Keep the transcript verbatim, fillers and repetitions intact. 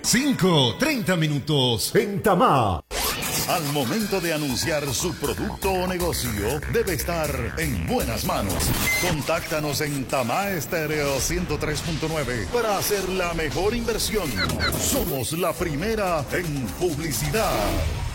cinco, treinta minutos en Tamá. Al momento de anunciar su producto o negocio, debe estar en buenas manos. Contáctanos en Tamá Estéreo ciento tres punto nueve para hacer la mejor inversión. Somos la primera en publicidad.